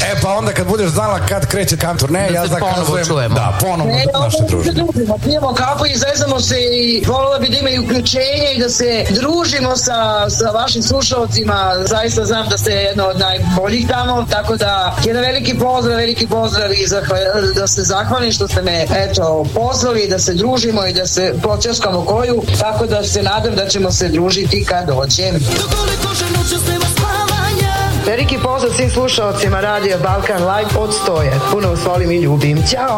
pa onda kad budeš znala kad kreće kantor, ne, ja zakazujem. Čujemo. Da, ponovo naše druženje. Pijemo kafu i zezamo se i volila bi da ima i uključenje i da se družimo sa vašim slušalcima. Zaista znam da ste jedno od najboljih tamo, tako da jedan veliki pozdrav i da se zahvalim što ste me pozvali da se družimo i da se počaskamo koju, tako da se nadam da ćemo se družiti kad dođem. Veliki pozdrav svim slušalcima Radio Balkan Live od Stoje. Puno vas volim i ljubim. Ćao!